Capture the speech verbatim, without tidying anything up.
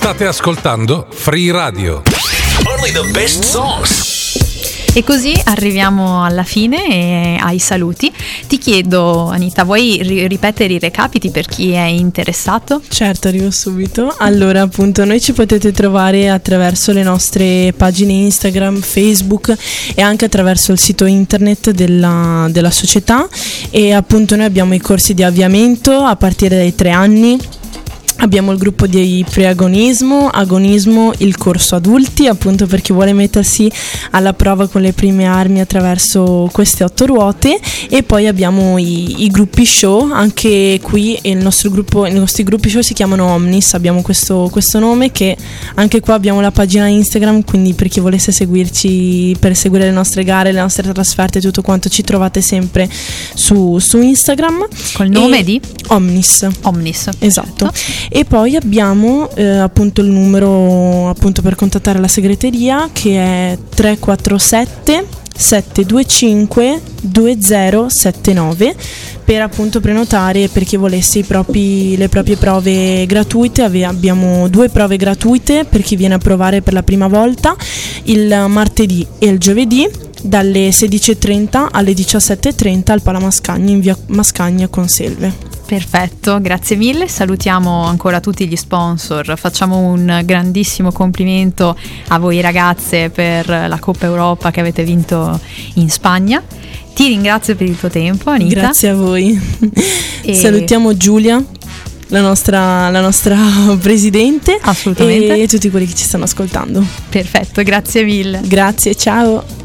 State ascoltando Free Radio. Only the best songs. E così arriviamo alla fine e ai saluti. Ti chiedo, Anita, vuoi ri- ripetere i recapiti per chi è interessato? Certo, arrivo subito. Allora, appunto, noi ci potete trovare attraverso le nostre pagine Instagram, Facebook e anche attraverso il sito internet della, della società. E appunto noi abbiamo i corsi di avviamento a partire dai tre anni. Abbiamo il gruppo di preagonismo, agonismo, il corso adulti, appunto per chi vuole mettersi alla prova con le prime armi attraverso queste otto ruote, e poi abbiamo i, i gruppi show. Anche qui il nostro gruppo, i nostri gruppi show si chiamano Omnis, abbiamo questo, questo nome, che anche qua abbiamo la pagina Instagram, quindi per chi volesse seguirci per seguire le nostre gare, le nostre trasferte, tutto quanto, ci trovate sempre su, su Instagram. Col nome e di? Omnis. Omnis. Esatto. Certo. E poi abbiamo eh, appunto il numero appunto per contattare la segreteria, che è tre quattro sette sette due cinque due zero sette nove, per appunto prenotare per chi volesse i propri, le proprie prove gratuite. Ave- abbiamo due prove gratuite per chi viene a provare per la prima volta, il martedì e il giovedì, dalle sedici e trenta alle diciassette e trenta al Pala Mascagni, in via Mascagni a Conselve. Perfetto, grazie mille. Salutiamo ancora tutti gli sponsor, facciamo un grandissimo complimento a voi ragazze per la Coppa Europa che avete vinto in Spagna. Ti ringrazio per il tuo tempo, Anita. Grazie a voi. E... salutiamo Giulia, la nostra, la nostra presidente. Assolutamente. E tutti quelli che ci stanno ascoltando. Perfetto, grazie mille. Grazie, ciao.